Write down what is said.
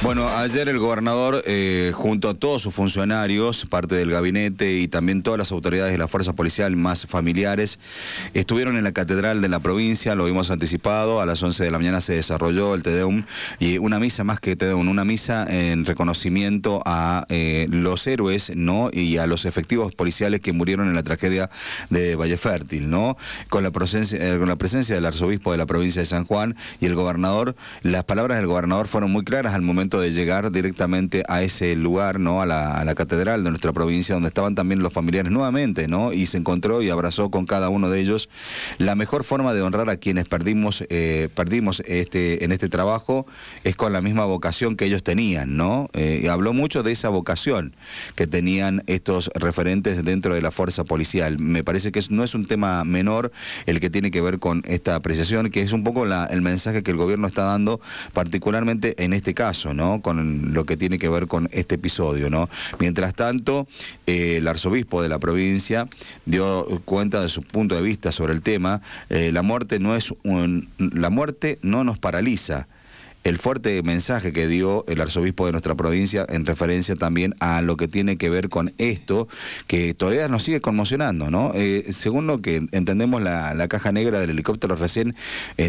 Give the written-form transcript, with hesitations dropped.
Bueno, ayer el gobernador, junto a todos sus funcionarios, parte del gabinete y también todas las autoridades de la fuerza policial más familiares, estuvieron en la catedral de la provincia, lo vimos anticipado, a las 11 de la mañana se desarrolló el Te Deum, y una misa más que Te Deum, una misa en reconocimiento a los héroes, ¿no? Y a los efectivos policiales que murieron en la tragedia de Valle Fértil, ¿no? Con la presencia del arzobispo de la provincia de San Juan y el gobernador. Las palabras del gobernador fueron muy claras al momento de llegar directamente a ese lugar, ¿no? A la catedral de nuestra provincia, donde estaban también los familiares nuevamente, ¿no? Y se encontró y abrazó con cada uno de ellos. La mejor forma de honrar a quienes perdimos en este trabajo es con la misma vocación que ellos tenían, ¿no? Y habló mucho de esa vocación que tenían estos referentes dentro de la fuerza policial. Me parece que no es un tema menor el que tiene que ver con esta apreciación, que es un poco el mensaje que el gobierno está dando, particularmente en este caso, ¿no? Con lo que tiene que ver con este episodio, ¿no? Mientras tanto, el arzobispo de la provincia dio cuenta de su punto de vista sobre el tema. La muerte no nos paraliza. El fuerte mensaje que dio el arzobispo de nuestra provincia en referencia también a lo que tiene que ver con esto, que todavía nos sigue conmocionando, ¿no? Según lo que entendemos, la caja negra del helicóptero recién